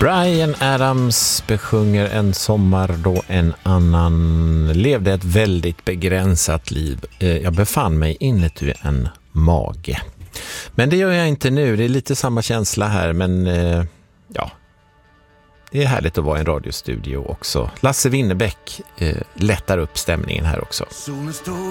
Bryan Adams besjunger en sommar då en annan levde ett väldigt begränsat liv. Jag befann mig inuti en mage. Men det gör jag inte nu. Det är lite samma känsla här, men ja. Det är härligt att vara i en radiostudio också. Lasse Winnerbäck lättar upp stämningen här också.